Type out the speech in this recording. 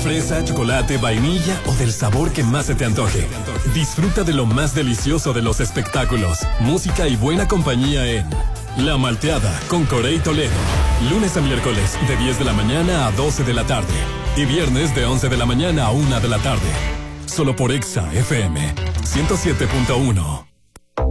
Fresa, chocolate, vainilla o del sabor que más se te antoje. Disfruta de lo más delicioso de los espectáculos, música y buena compañía en La Malteada con Corey Toledo. Lunes a miércoles de 10 de la mañana a 12 de la tarde. Y viernes de 11 de la mañana a 1 de la tarde. Solo por Exa FM 107.1.